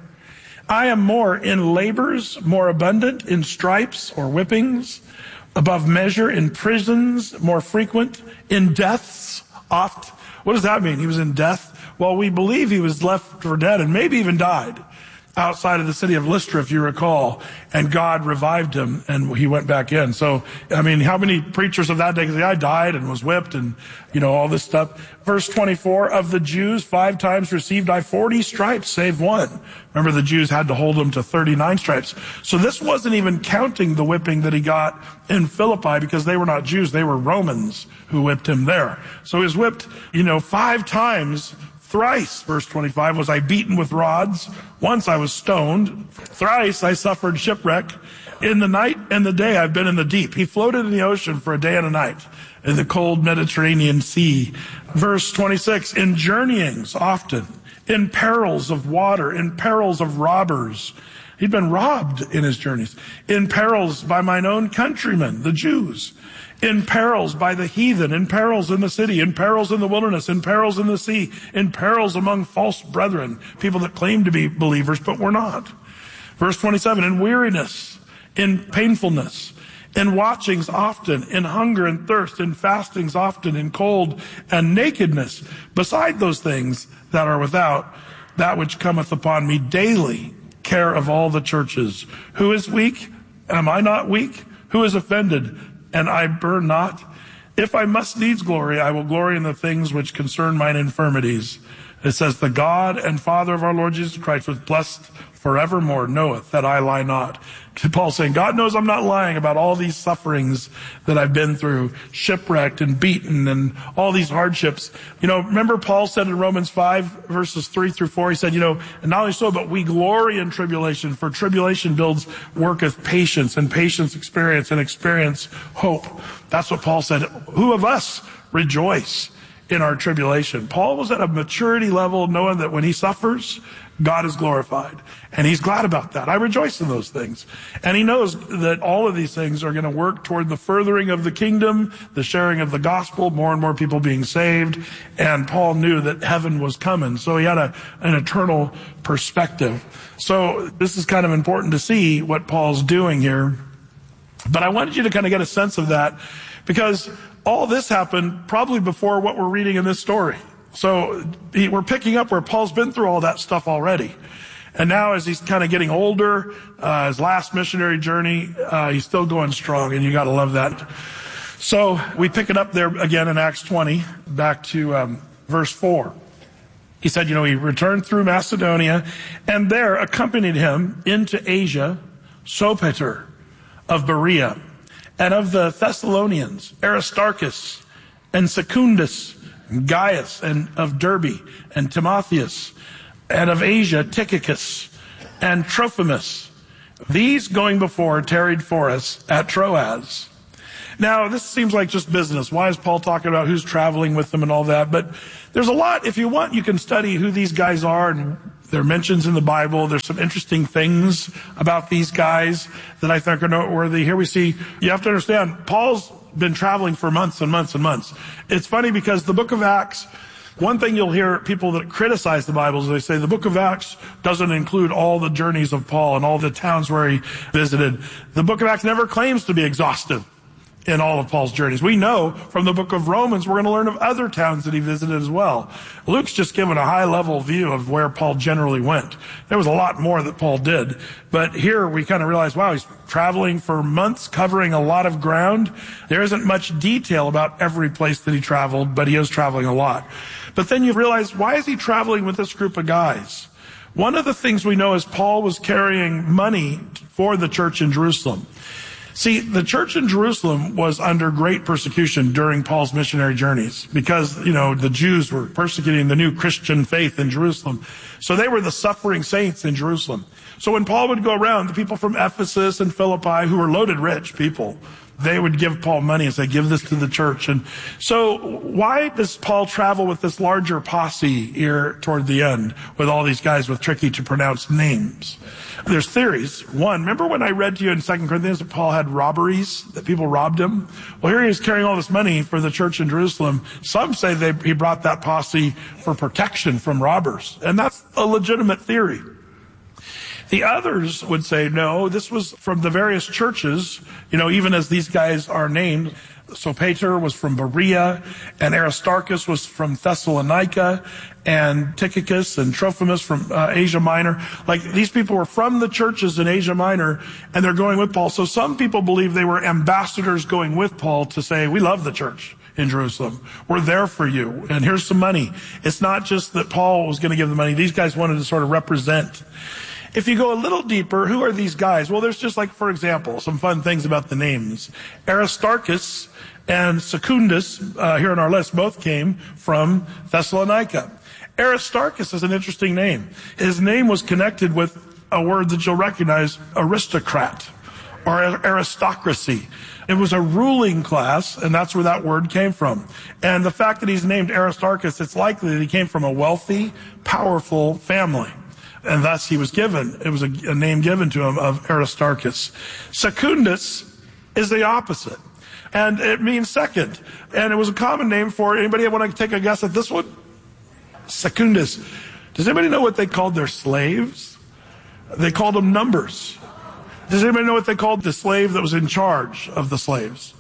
I am more in labors, more abundant, in stripes or whippings, above measure, in prisons, more frequent, in deaths, oft. What does that mean? He was in death? Well, we believe he was left for dead and maybe even died outside of the city of Lystra, if you recall, and God revived him and he went back in. So, I mean, how many preachers of that day say, I died and was whipped and, you know, all this stuff. Verse twenty-four, of the Jews, five times received I forty stripes, save one. Remember, the Jews had to hold him to thirty-nine stripes. So this wasn't even counting the whipping that he got in Philippi, because they were not Jews, they were Romans who whipped him there. So he was whipped, you know, five times. Thrice, verse twenty-five, was I beaten with rods. Once I was stoned. Thrice I suffered shipwreck. In the night and the day I've been in the deep. He floated in the ocean for a day and a night in the cold Mediterranean Sea. Verse twenty-six, in journeyings often, in perils of water, in perils of robbers. He'd been robbed in his journeys. In perils by mine own countrymen, the Jews. In perils by the heathen, in perils in the city, in perils in the wilderness, in perils in the sea, in perils among false brethren, people that claim to be believers but were not. Verse twenty-seven, in weariness, in painfulness, in watchings often, in hunger and thirst, in fastings often, in cold and nakedness, beside those things that are without, that which cometh upon me daily, care of all the churches. Who is weak? Am I not weak? Who is offended? And I burn not? If I must needs glory, I will glory in the things which concern mine infirmities. It says, the God and Father of our Lord Jesus Christ, was blessed forevermore, knoweth that I lie not. Paul saying, God knows I'm not lying about all these sufferings that I've been through, shipwrecked and beaten and all these hardships. You know, remember Paul said in Romans five, verses three through four, he said, you know, and not only so, but we glory in tribulation, for tribulation builds worketh patience, and patience experience, and experience hope. That's what Paul said. Who of us rejoice in our tribulation? Paul was at a maturity level knowing that when he suffers, God is glorified. And he's glad about that. I rejoice in those things. And he knows that all of these things are going to work toward the furthering of the kingdom, the sharing of the gospel, more and more people being saved. And Paul knew that heaven was coming. So he had a, an eternal perspective. So this is kind of important to see what Paul's doing here. But I wanted you to kind of get a sense of that, because all this happened probably before what we're reading in this story. So we're picking up where Paul's been through all that stuff already. And now as he's kind of getting older, uh, his last missionary journey, uh, he's still going strong, and you got to love that. So we pick it up there again in Acts twenty, back to um, verse four. He said, you know, he returned through Macedonia, and there accompanied him into Asia Sopater of Berea, And of the Thessalonians, Aristarchus and Secundus, Gaius, and of Derbe, and Timotheus, and of Asia, Tychicus, and Trophimus. These going before tarried for us at Troas. Now, this seems like just business. Why is Paul talking about who's traveling with them and all that? But there's a lot. If you want, you can study who these guys are, and there are mentions in the Bible. There's some interesting things about these guys that I think are noteworthy. Here we see, you have to understand, Paul's been traveling for months and months and months. It's funny because the book of Acts, one thing you'll hear people that criticize the Bible is they say the book of Acts doesn't include all the journeys of Paul and all the towns where he visited. The book of Acts never claims to be exhaustive in all of Paul's journeys. We know from the book of Romans, we're going to learn of other towns that he visited as well. Luke's just given a high-level view of where Paul generally went. There was a lot more that Paul did. But here we kind of realize, wow, he's traveling for months, covering a lot of ground. There isn't much detail about every place that he traveled, but he is traveling a lot. But then you realize, why is he traveling with this group of guys? One of the things we know is Paul was carrying money for the church in Jerusalem. See, the church in Jerusalem was under great persecution during Paul's missionary journeys because, you know, the Jews were persecuting the new Christian faith in Jerusalem. So they were the suffering saints in Jerusalem. So when Paul would go around, the people from Ephesus and Philippi, who were loaded rich people, they would give Paul money and say, give this to the church. And so why does Paul travel with this larger posse here toward the end with all these guys with tricky to pronounce names? There's theories. One, remember when I read to you in Second Corinthians that Paul had robberies, that people robbed him? Well, here he is carrying all this money for the church in Jerusalem. Some say they, he brought that posse for protection from robbers. And that's a legitimate theory. The others would say, no, this was from the various churches, you know, even as these guys are named. Sopater was from Berea, and Aristarchus was from Thessalonica, and Tychicus and Trophimus from uh, Asia Minor. Like, these people were from the churches in Asia Minor, and they're going with Paul. So some people believe they were ambassadors going with Paul to say, we love the church in Jerusalem. We're there for you, and here's some money. It's not just that Paul was going to give the money. These guys wanted to sort of represent. If you go a little deeper, who are these guys? Well, there's just like, for example, some fun things about the names. Aristarchus and Secundus, uh, here on our list, both came from Thessalonica. Aristarchus is an interesting name. His name was connected with a word that you'll recognize, aristocrat, or aristocracy. It was a ruling class, and that's where that word came from. And the fact that he's named Aristarchus, it's likely that he came from a wealthy, powerful family. And thus he was given, it was a, a name given to him of Aristarchus. Secundus is the opposite. And it means second. And it was a common name for, anybody want to take a guess at this one? Secundus. Does anybody know what they called their slaves? They called them numbers. Does anybody know what they called the slave that was in charge of the slaves?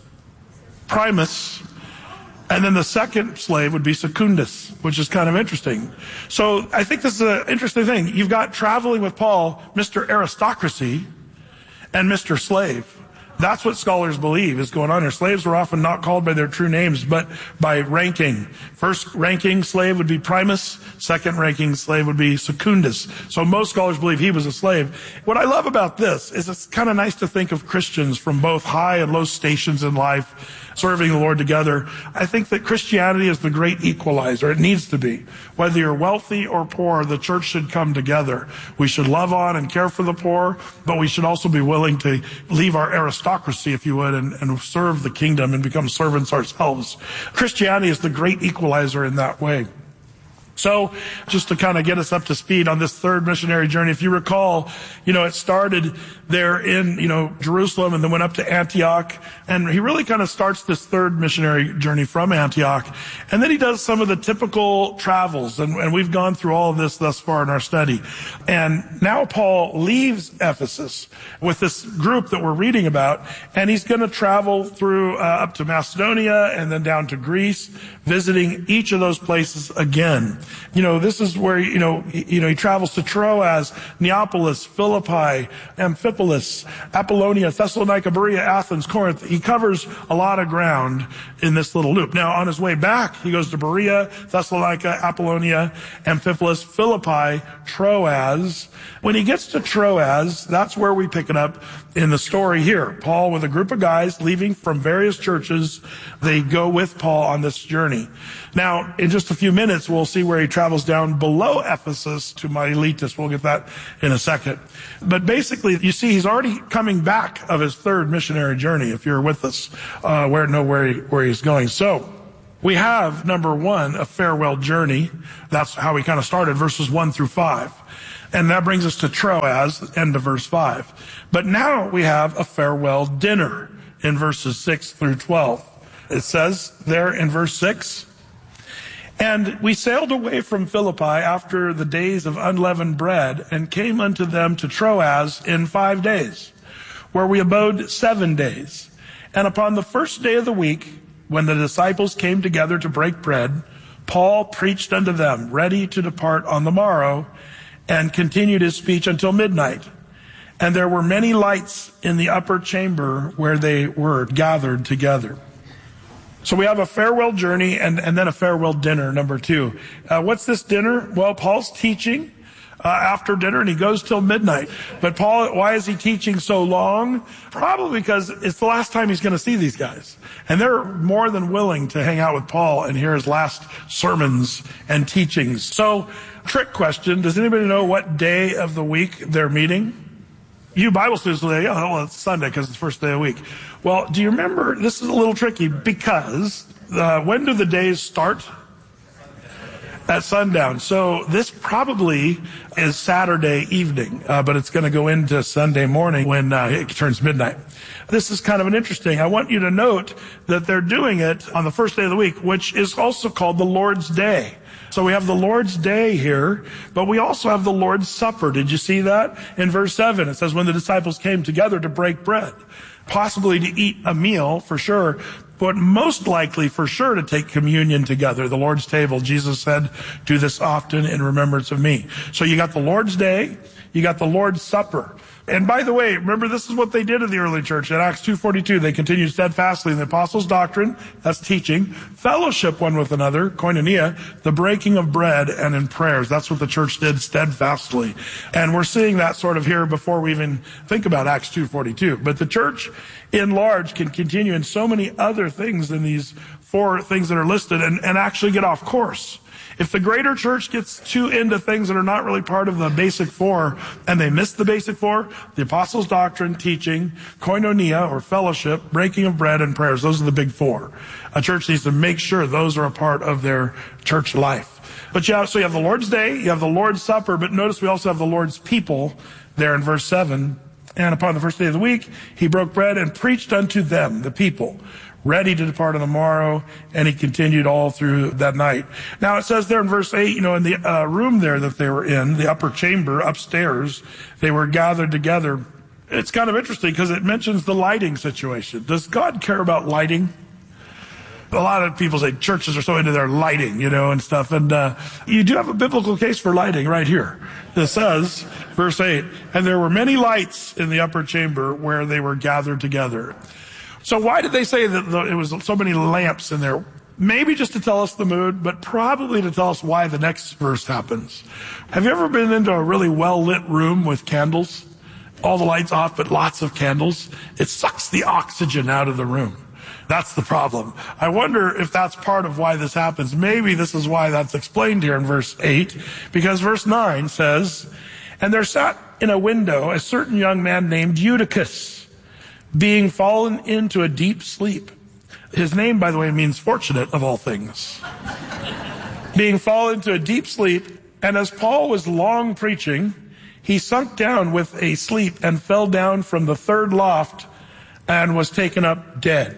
Primus. And then the second slave would be Secundus, which is kind of interesting. So I think this is an interesting thing. You've got traveling with Paul, Mister Aristocracy and Mister Slave. That's what scholars believe is going on here. Slaves were often not called by their true names, but by ranking. First ranking slave would be Primus. Second ranking slave would be Secundus. So most scholars believe he was a slave. What I love about this is it's kind of nice to think of Christians from both high and low stations in life serving the Lord together. I think that Christianity is the great equalizer. It needs to be. Whether you're wealthy or poor, the church should come together. We should love on and care for the poor, but we should also be willing to leave our aristocracy, if you would, and, and serve the kingdom and become servants ourselves. Christianity is the great equalizer in that way. So just to kind of get us up to speed on this third missionary journey, if you recall, you know, it started there in, you know, Jerusalem and then went up to Antioch. And he really kind of starts this third missionary journey from Antioch. And then he does some of the typical travels. And, and we've gone through all of this thus far in our study. And now Paul leaves Ephesus with this group that we're reading about. And he's going to travel through uh, up to Macedonia and then down to Greece, visiting each of those places again. You know, this is where, you know, he, you know, he travels to Troas, Neapolis, Philippi, Amphipolis, Apollonia, Thessalonica, Berea, Athens, Corinth. He covers a lot of ground in this little loop. Now, on his way back, he goes to Berea, Thessalonica, Apollonia, Amphipolis, Philippi, Troas. When he gets to Troas, that's where we pick it up in the story here. Paul, with a group of guys leaving from various churches, they go with Paul on this journey. Now, in just a few minutes, we'll see where he travels down below Ephesus to Miletus. We'll get that in a second. But basically, you see, he's already coming back of his third missionary journey, if you're with us, uh, where know where he, where he's going. So, we have, number one, a farewell journey. That's how we kind of started, verses one through five. And that brings us to Troas, end of verse five. But now we have a farewell dinner in verses six through twelve. It says there in verse six, "And we sailed away from Philippi after the days of unleavened bread, and came unto them to Troas in five days, where we abode seven days. And upon the first day of the week, when the disciples came together to break bread, Paul preached unto them, ready to depart on the morrow, and continued his speech until midnight. And there were many lights in the upper chamber where they were gathered together." So we have a farewell journey and, and then a farewell dinner, number two. Uh, what's this dinner? Well, Paul's teaching uh, after dinner, and he goes till midnight. But Paul, why is he teaching so long? Probably because it's the last time he's going to see these guys. And they're more than willing to hang out with Paul and hear his last sermons and teachings. So, trick question, does anybody know what day of the week they're meeting? You Bible students will say, oh, well, it's Sunday because it's the first day of the week. Well, do you remember, this is a little tricky because uh, when do the days start? At sundown. So this probably is Saturday evening, uh, but it's going to go into Sunday morning when uh, it turns midnight. This is kind of an interesting. I want you to note that they're doing it on the first day of the week, which is also called the Lord's Day. So we have the Lord's Day here, but we also have the Lord's Supper. Did you see that? In verse seven, it says, when the disciples came together to break bread, possibly to eat a meal for sure, but most likely for sure to take communion together. The Lord's table, Jesus said, do this often in remembrance of me. So you got the Lord's Day, you got the Lord's Supper. And by the way, remember, this is what they did in the early church. In Acts two forty-two, they continued steadfastly in the apostles' doctrine, that's teaching, fellowship one with another, koinonia, the breaking of bread, and in prayers. That's what the church did steadfastly. And we're seeing that sort of here before we even think about Acts two forty-two. But the church, in large, can continue in so many other things than these four things that are listed and, and actually get off course. If the greater church gets too into things that are not really part of the basic four, and they miss the basic four, the apostles' doctrine, teaching, koinonia, or fellowship, breaking of bread, and prayers, those are the big four. A church needs to make sure those are a part of their church life. But you have, so you have the Lord's Day, you have the Lord's Supper, but notice we also have the Lord's people there in verse seven. And upon the first day of the week, he broke bread and preached unto them, the people, ready to depart on the morrow, and he continued all through that night. Now it says there in verse eight, you know, in the uh, room there that they were in, the upper chamber upstairs, they were gathered together. It's kind of interesting because it mentions the lighting situation. Does God care about lighting? A lot of people say churches are so into their lighting, you know, and stuff. And uh, you do have a biblical case for lighting right here. It says, verse eight, and there were many lights in the upper chamber where they were gathered together. So why did they say that the, it was so many lamps in there? Maybe just to tell us the mood, but probably to tell us why the next verse happens. Have you ever been into a really well-lit room with candles? All the lights off, but lots of candles? It sucks the oxygen out of the room. That's the problem. I wonder if that's part of why this happens. Maybe this is why that's explained here in verse eight, because verse nine says, and there sat in a window a certain young man named Eutychus, being fallen into a deep sleep. His name, by the way, means fortunate of all things. Being fallen into a deep sleep, and as Paul was long preaching, he sunk down with a sleep and fell down from the third loft and was taken up dead.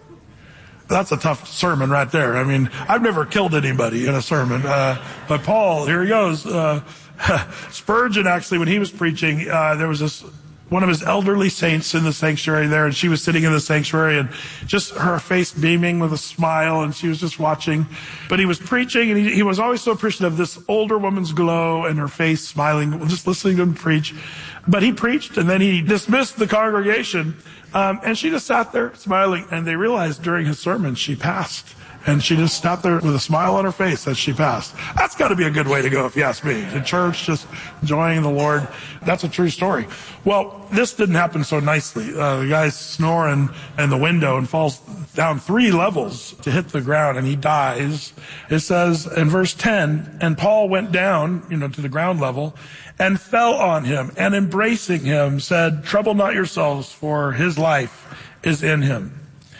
That's a tough sermon right there. I mean, I've never killed anybody in a sermon, uh, but Paul, here he goes. Uh, Spurgeon, actually, when he was preaching, uh, there was this one of his elderly saints in the sanctuary there, and she was sitting in the sanctuary and just her face beaming with a smile, and she was just watching. But he was preaching, and he, he was always so appreciative of this older woman's glow and her face smiling, just listening to him preach. But he preached, and then he dismissed the congregation, um, and she just sat there smiling, and they realized during his sermon she passed. And she just sat there with a smile on her face as she passed. That's got to be a good way to go, if you ask me. In church, just enjoying the Lord. That's a true story. Well, this didn't happen so nicely. Uh, the guy's snoring in the window and falls down three levels to hit the ground, and he dies. It says in verse ten, and Paul went down, you know, to the ground level and fell on him, and embracing him said, trouble not yourselves, for his life is in him.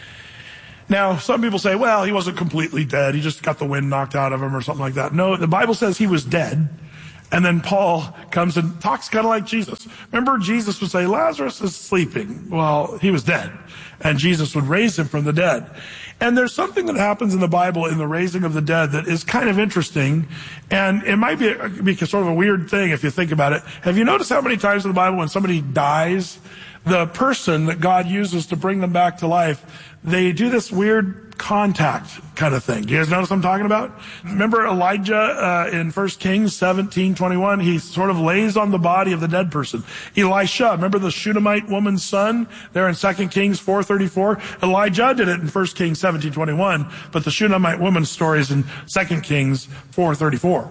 Now, some people say, well, he wasn't completely dead. He just got the wind knocked out of him or something like that. No, the Bible says he was dead. And then Paul comes and talks kind of like Jesus. Remember, Jesus would say, Lazarus is sleeping. Well, he was dead. And Jesus would raise him from the dead. And there's something that happens in the Bible in the raising of the dead that is kind of interesting. And it might be, a, be sort of a weird thing if you think about it. Have you noticed how many times in the Bible when somebody dies, the person that God uses to bring them back to life, they do this weird contact kind of thing. Do you guys notice what I'm talking about? Remember Elijah uh, in First Kings seventeen twenty-one? He sort of lays on the body of the dead person. Elisha, remember the Shunammite woman's son there in Second Kings four thirty-four? Elijah did it in First Kings seventeen twenty-one, but the Shunammite woman's story is in Second Kings four thirty-four.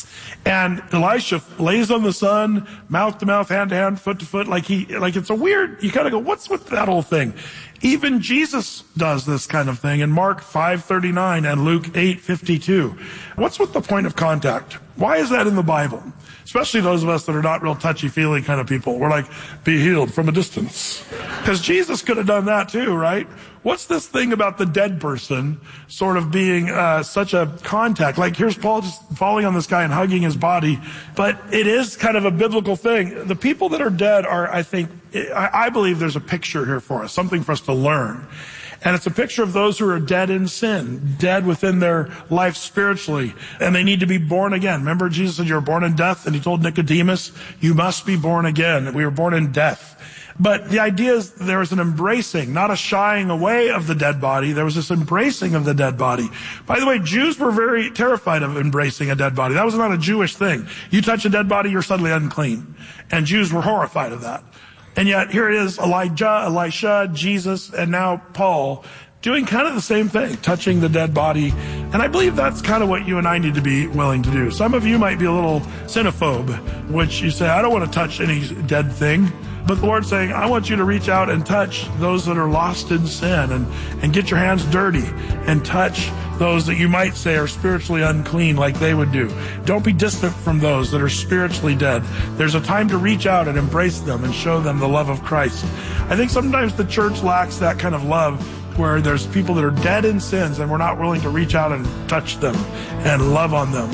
And Elisha lays on the son, mouth to mouth, hand to hand, foot to foot, like he, like it's a weird, you kind of go, what's with that whole thing? Even Jesus does this kind of thing in Mark five thirty-nine and Luke eight fifty-two. What's with the point of contact? Why is that in the Bible? Especially those of us that are not real touchy-feely kind of people. We're like, be healed from a distance. Because Jesus could have done that too, right? What's this thing about the dead person sort of being uh, such a contact? Like here's Paul just falling on this guy and hugging his body. But it is kind of a biblical thing. The people that are dead are, I think, I, I believe there's a picture here for us, something for us to learn. And it's a picture of those who are dead in sin, dead within their life spiritually, and they need to be born again. Remember Jesus said you were born in death, and he told Nicodemus, you must be born again. We were born in death. But the idea is there was an embracing, not a shying away of the dead body. There was this embracing of the dead body. By the way, Jews were very terrified of embracing a dead body. That was not a Jewish thing. You touch a dead body, you're suddenly unclean. And Jews were horrified of that. And yet here it is, Elijah, Elisha, Jesus, and now Paul doing kind of the same thing, touching the dead body. And I believe that's kind of what you and I need to be willing to do. Some of you might be a little cinephobe, which you say, I don't want to touch any dead thing. But the Lord's saying, I want you to reach out and touch those that are lost in sin and, and get your hands dirty and touch those that you might say are spiritually unclean like they would do. Don't be distant from those that are spiritually dead. There's a time to reach out and embrace them and show them the love of Christ. I think sometimes the church lacks that kind of love where there's people that are dead in sins and we're not willing to reach out and touch them and love on them.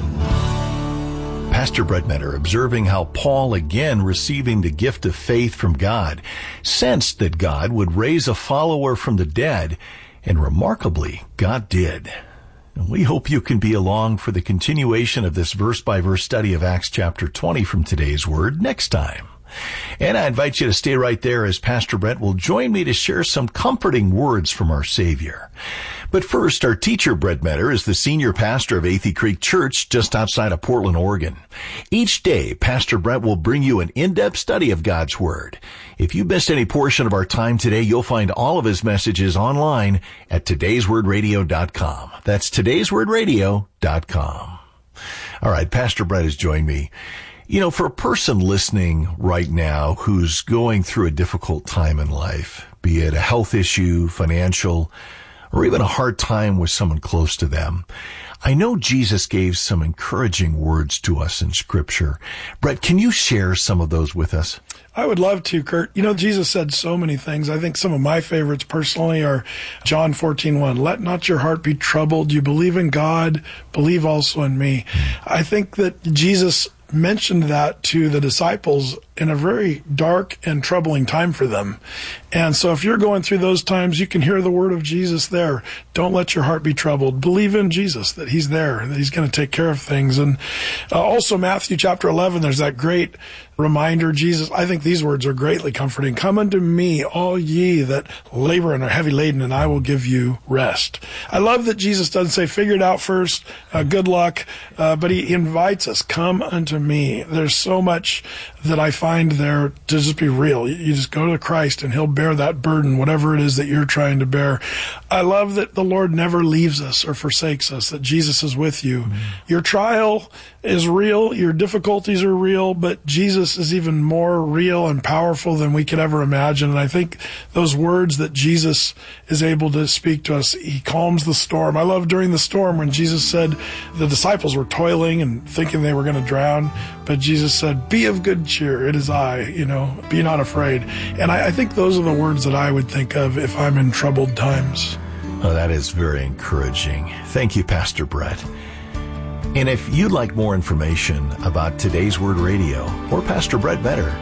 Pastor Brett Metter observing how Paul, again receiving the gift of faith from God, sensed that God would raise a follower from the dead, and remarkably, God did. And we hope you can be along for the continuation of this verse-by-verse study of Acts chapter twenty from today's Word next time. And I invite you to stay right there as Pastor Brett will join me to share some comforting words from our Savior. But first, our teacher, Brett Metter, is the senior pastor of Athey Creek Church just outside of Portland, Oregon. Each day, Pastor Brett will bring you an in-depth study of God's Word. If you missed any portion of our time today, you'll find all of his messages online at todays word radio dot com. That's todays word radio dot com. All right, Pastor Brett has joined me. You know, for a person listening right now who's going through a difficult time in life, be it a health issue, financial, or even a hard time with someone close to them, I know Jesus gave some encouraging words to us in Scripture. Brett, can you share some of those with us? I would love to, Kurt. You know, Jesus said so many things. I think some of my favorites personally are John fourteen one. Let not your heart be troubled. You believe in God, believe also in me. I think that Jesus mentioned that to the disciples in a very dark and troubling time for them. And so if you're going through those times, you can hear the word of Jesus there. Don't let your heart be troubled. Believe in Jesus, that he's there, that he's going to take care of things. And uh, also Matthew chapter eleven, there's that great reminder, Jesus, I think these words are greatly comforting. Come unto me, all ye that labor and are heavy laden, and I will give you rest. I love that Jesus doesn't say, figure it out first, uh, good luck, uh, but he invites us, come unto me. There's so much that I find there to just be real. You just go to Christ and he'll bear that burden, whatever it is that you're trying to bear. I love that the Lord never leaves us or forsakes us, that Jesus is with you. Mm-hmm. Your trial is real, your difficulties are real, but Jesus is even more real and powerful than we could ever imagine. And I think those words that Jesus is able to speak to us, he calms the storm. I love during the storm when Jesus said the disciples were toiling and thinking they were going to drown, but Jesus said, be of good cheer, it is I, you know, be not afraid. And I, I think those are the words that I would think of if I'm in troubled times. Oh, that is very encouraging. Thank you, Pastor Brett. And if you'd like more information about Today's Word Radio or Pastor Brett better,